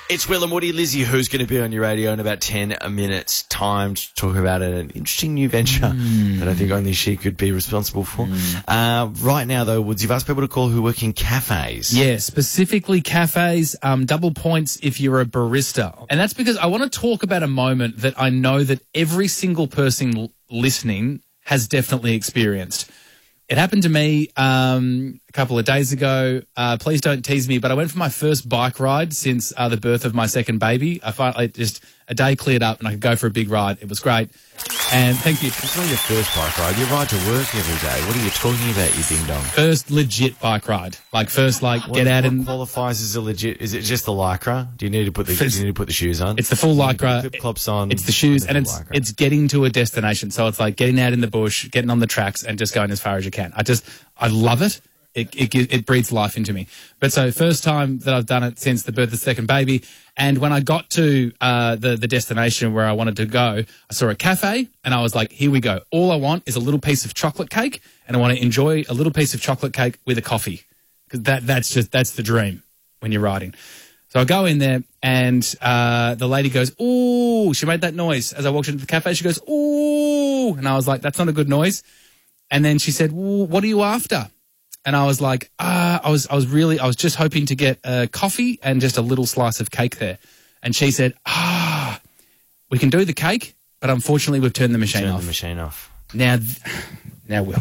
It's Will and Woody. Lizzie, who's going to be on your radio in about 10 minutes' time to talk about an interesting new venture that I think only she could be responsible for. Right now, though, Woods, you've asked people to call who work in cafes. Yeah, specifically cafes, double points if you're a barista. And that's because I want to talk about a moment that I know that every single person listening has definitely experienced. It happened to me a couple of days ago. Please don't tease me, but I went for my first bike ride since the birth of my second baby. I finally just a day cleared up and I could go for a big ride. It was great. And thank you. It's not your first bike ride. You ride to work every day. What are you talking about, you ding dong? First legit bike ride. Like first, get out and qualifies as a legit. Is it just the lycra? Do you need to put the shoes on? It's the full lycra. Flip flops on. It's the shoes, and it's getting to a destination. So it's like getting out in the bush, getting on the tracks, and just going as far as you can. I love it. It breathes life into me. But so first time that I've done it since the birth of the second baby. And when I got to the destination where I wanted to go, I saw a cafe and I was like, here we go. All I want is a little piece of chocolate cake and I want to enjoy a little piece of chocolate cake with a coffee. Because that's the dream when you're riding. So I go in there and the lady goes, ooh, she made that noise. As I walked into the cafe, she goes, ooh. And I was like, that's not a good noise. And then she said, well, what are you after? And I was like, I was just hoping to get a coffee and just a little slice of cake there. And she said, we can do the cake, but unfortunately we've turned the machine off. The machine off. Now, Will.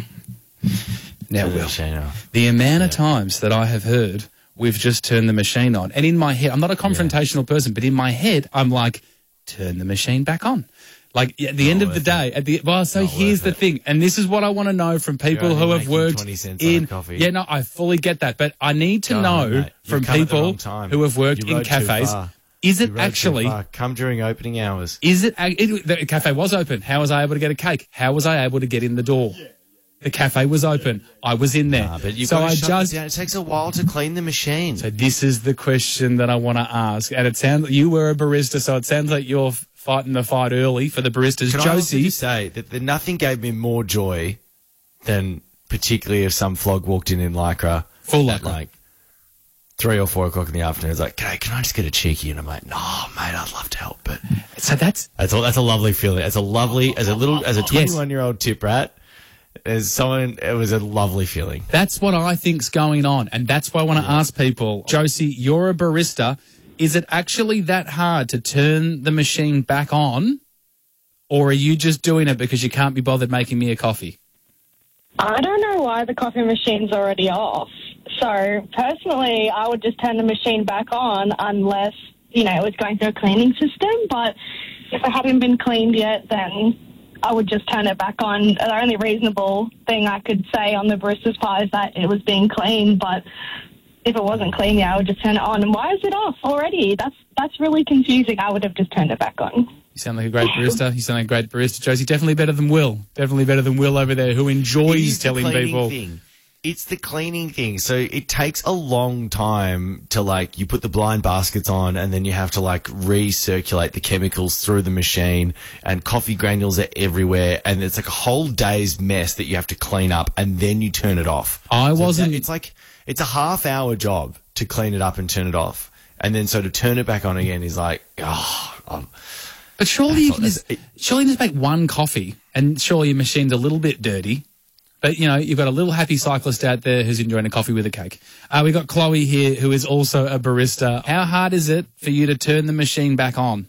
The amount of times that I have heard we've just turned the machine on. And in my head, I'm not a confrontational person, but in my head, I'm like, turn the machine back on. Like, at the end of the day, here's the thing, and this is what I want to know from people who have worked 20 cents in coffee. Yeah, no, I fully get that, but I need to know from people who have worked in cafes, is it actually... Come during opening hours. Is it... The cafe was open. How was I able to get a cake? How was I able to get in the door? The cafe was open. I was in there. But it takes a while to clean the machine. So this is the question that I want to ask, and it sounds like you were a barista, so it sounds like you're fighting the fight early for the baristas. Can I also just say that nothing gave me more joy than particularly if some flog walked in lycra. Full lycra. At like 3 or 4 o'clock in the afternoon. It's like, can I just get a cheeky? And I'm like, no, mate, I'd love to help. But so that's a lovely feeling. As a 21-year-old tip rat, it was a lovely feeling. That's what I think's going on. And that's why I want to ask people, Josie, you're a barista. Is it actually that hard to turn the machine back on, or are you just doing it because you can't be bothered making me a coffee? I don't know why the coffee machine's already off. So, personally, I would just turn the machine back on unless, it was going through a cleaning system. But if it hadn't been cleaned yet, then I would just turn it back on. The only reasonable thing I could say on the barista's part is that it was being cleaned, but... if it wasn't clean, I would just turn it on. And why is it off already? That's really confusing. I would have just turned it back on. You sound like a great barista. You sound like a great barista, Josie. Definitely better than Will. Definitely better than Will over there, who enjoys telling people. It's the cleaning thing. So it takes a long time to, you put the blind baskets on and then you have to, recirculate the chemicals through the machine, and coffee granules are everywhere, and it's like a whole day's mess that you have to clean up, and then you turn it off. It's a half-hour job to clean it up and turn it off. And then so to turn it back on again is like, But surely you can just make one coffee, and surely your machine's a little bit dirty. But, you've got a little happy cyclist out there who's enjoying a coffee with a cake. We've got Chloe here, who is also a barista. How hard is it for you to turn the machine back on?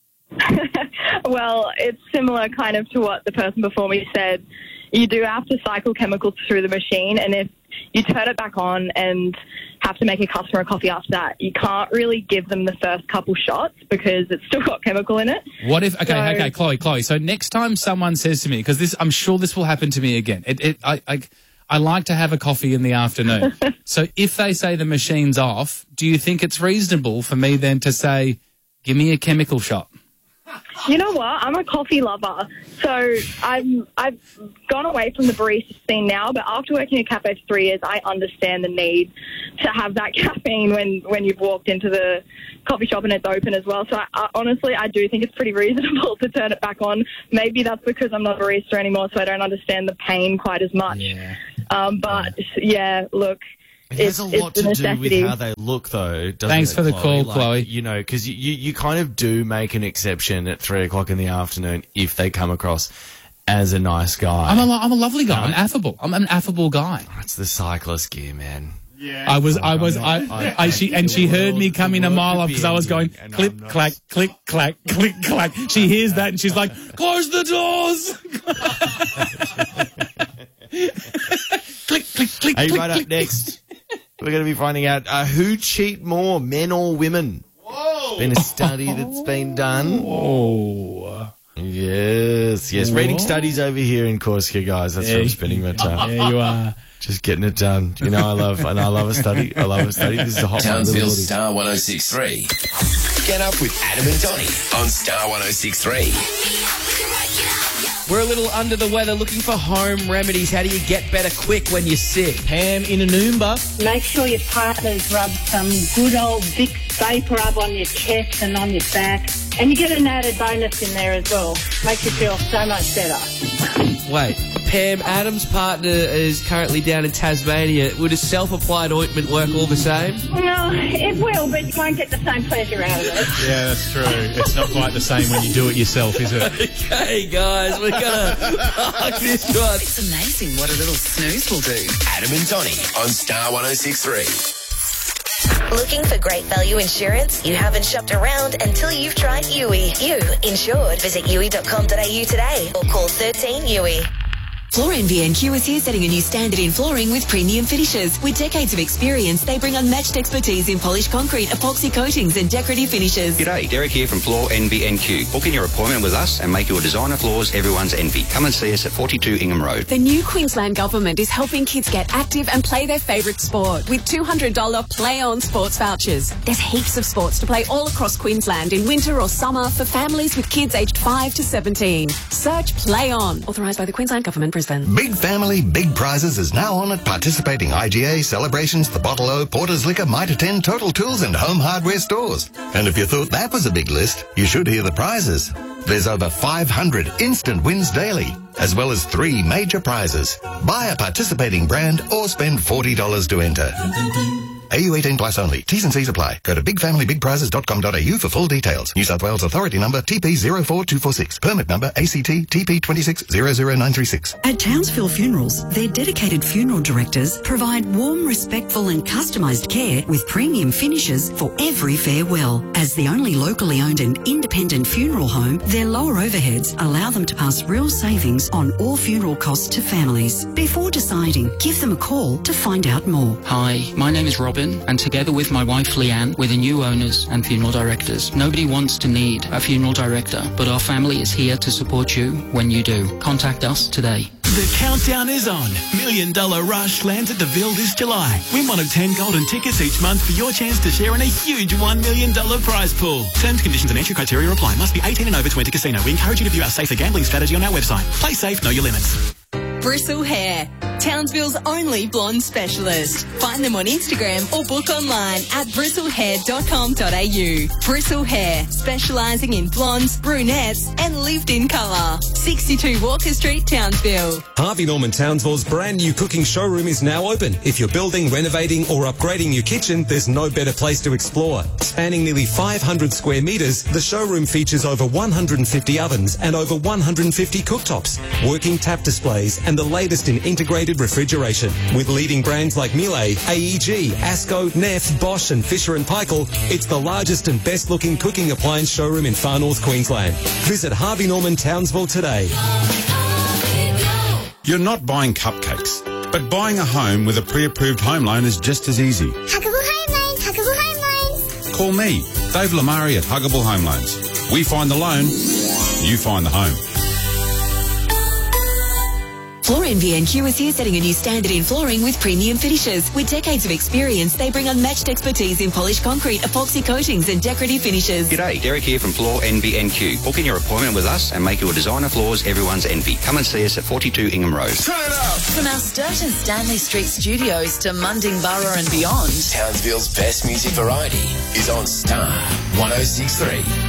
Well, it's similar kind of to what the person before me said. You do have to cycle chemicals through the machine, and if you turn it back on and have to make a customer a coffee after that, you can't really give them the first couple shots because it's still got chemical in it. What if, okay, Chloe, so next time someone says to me, because I'm sure this will happen to me again, I like to have a coffee in the afternoon. So if they say the machine's off, do you think it's reasonable for me then to say, give me a chemical shot? You know what? I'm a coffee lover, so I've gone away from the barista scene now, but after working at a cafe for 3 years, I understand the need to have that caffeine when you've walked into the coffee shop and it's open as well. So honestly, I do think it's pretty reasonable to turn it back on. Maybe that's because I'm not a barista anymore, so I don't understand the pain quite as much. Yeah. But, yeah, look... It has a lot to do with how they look, though, doesn't Thanks it, for the Chloe? call, Chloe. You know, because you kind of do make an exception at 3 o'clock in the afternoon if they come across as a nice guy. I'm a lovely guy. I'm affable. I'm an affable guy. That's the cyclist gear, man. Yeah. She heard me coming a mile off because I was going click, clack, click, clack, click, clack. She hears that and she's like, close the doors. Click, click, click, Hey, click, right click. up next, we're going to be finding out who cheat more, men or women. Whoa! Been a study that's been done. Oh. Yes. Reading studies over here in Corsica, guys. That's where I'm spending my time. There you are. Just getting it done. You know, I love a study. I love a study. This is a hot Townsville Star 106.3. Get up with Adam and Donnie on Star 106.3. We're a little under the weather, looking for home remedies. How do you get better quick when you're sick? Pam in Anoomba. Make sure your partners rub some good old Vicks Vapor Rub on your chest and on your back. And you get an added bonus in there as well. Makes you feel so much better. Wait, Pam, Adam's partner is currently down in Tasmania. Would a self-applied ointment work all the same? No, it will, but you won't get the same pleasure out of it. Yeah, that's true. It's not quite the same when you do it yourself, is it? Okay, guys, we're going to park this one. It's amazing what a little snooze will do. Adam and Donnie on Star 106.3. Looking for great value insurance? You haven't shopped around until you've tried Yui. You insured. Visit yui.com.au today or call 13 Yui. Floor NVNQ is here setting a new standard in flooring with premium finishes. With decades of experience, they bring unmatched expertise in polished concrete, epoxy coatings and decorative finishes. G'day, Derek here from Floor NVNQ. Book in your appointment with us and make your designer floors everyone's envy. Come and see us at 42 Ingham Road. The new Queensland Government is helping kids get active and play their favourite sport with $200 Play On sports vouchers. There's heaps of sports to play all across Queensland in winter or summer for families with kids aged 5 to 17. Search Play On. Authorised by the Queensland Government, Brisbane. Big Family, Big Prizes is now on at participating IGA, Celebrations, The Bottle O, Porter's Liquor, Mitre 10, Total Tools and Home Hardware stores. And if you thought that was a big list, you should hear the prizes. There's over 500 instant wins daily, as well as 3 major prizes. Buy a participating brand or spend $40 to enter. AU 18 plus only. T's and C's apply. Go to bigfamilybigprizes.com.au for full details. New South Wales Authority number TP04246. Permit number ACT TP2600936. At Townsville Funerals, their dedicated funeral directors provide warm, respectful and customised care with premium finishes for every farewell. As the only locally owned and independent funeral home, their lower overheads allow them to pass real savings on all funeral costs to families. Before deciding, give them a call to find out more. Hi, my name is Robin, and together with my wife Leanne, we're the new owners and funeral directors. Nobody wants to need a funeral director, but our family is here to support you when you do. Contact us today. The countdown is on. $1 Million Rush lands at the Ville this July. Win one of 10 golden tickets each month for your chance to share in a huge $1 million prize pool. Terms, conditions and entry criteria apply. Must be 18 and over to enter casino. We encourage you to view our safer gambling strategy on our website. Play safe, know your limits. Bristle Hair, Townsville's only blonde specialist. Find them on Instagram or book online at bristlehair.com.au. Bristle Hair, specialising in blondes, brunettes and lived-in colour. 62 Walker Street, Townsville. Harvey Norman Townsville's brand new cooking showroom is now open. If you're building, renovating or upgrading your kitchen, there's no better place to explore. Spanning nearly 500 square metres, the showroom features over 150 ovens and over 150 cooktops, working tap displays and the latest in integrated refrigeration. With leading brands like Miele, AEG, Asco, Neff, Bosch and Fisher & Paykel, it's the largest and best looking cooking appliance showroom in far north Queensland. Visit Harvey Norman Townsville today. You're not buying cupcakes, but buying a home with a pre-approved home loan is just as easy. Huggable Home Loans, Huggable Home Loans. Call me, Dave Lamari at Huggable Home Loans. We find the loan, you find the home. Floor NVNQ is here setting a new standard in flooring with premium finishes. With decades of experience, they bring unmatched expertise in polished concrete, epoxy coatings and decorative finishes. G'day, Derek here from Floor NVNQ. Book in your appointment with us and make your designer floors everyone's envy. Come and see us at 42 Ingham Road. Turn it up! From our Sturt and Stanley Street studios to Mundingburra and beyond, Townsville's best music variety is on Star 106.3.